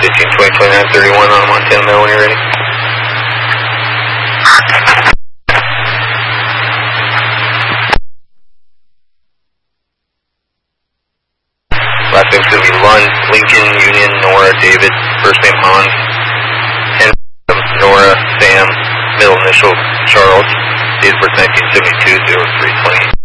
15, 20, 29, 31 on Montana Mill when you're ready. Last name's going to be Lund, Lincoln, Union, Nora, David, first name Hans, Henry, Nora, Sam, middle initial Charles, date of birth 1972, 0320.